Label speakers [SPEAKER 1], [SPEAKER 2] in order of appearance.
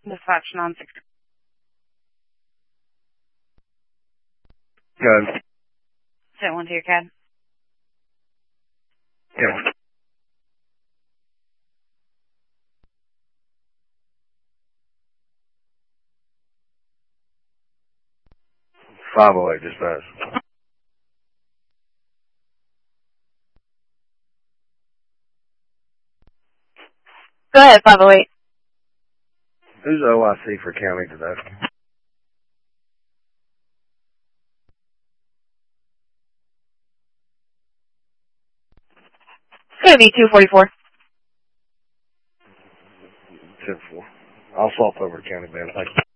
[SPEAKER 1] Dispatch non-6.
[SPEAKER 2] Good.
[SPEAKER 1] Set 1 to your CAD.
[SPEAKER 2] Yeah. 508 dispatch.
[SPEAKER 1] Go ahead, 508.
[SPEAKER 2] Who's OIC for county today?
[SPEAKER 1] It's going to be 244.
[SPEAKER 2] 10-4. I'll swap over to county band. Thank you.